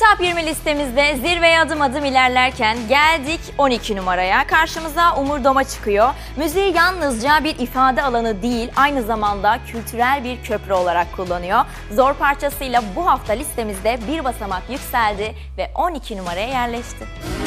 Top 20 listemizde zirveye adım adım ilerlerken geldik 12 numaraya. Karşımıza Umur Doma çıkıyor. Müziği yalnızca bir ifade alanı değil, aynı zamanda kültürel bir köprü olarak kullanıyor. Zor parçasıyla bu hafta listemizde bir basamak yükseldi ve 12 numaraya yerleşti.